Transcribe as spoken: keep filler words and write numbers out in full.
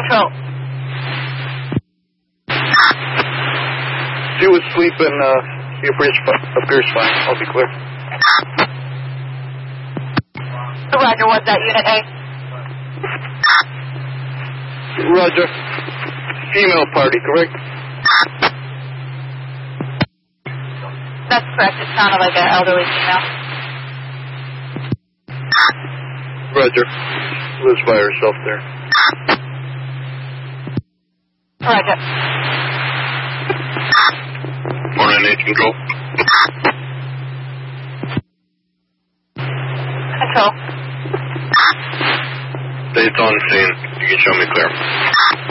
Control. She was sleeping, uh, he appears, appears fine. I'll be clear. Roger, what's that, Unit A? Roger. Female party, correct? That's correct. It sounded like an elderly female. Roger. Lives by herself there. Roger. four nine eight, control. Control. State's on scene. You can show me clear.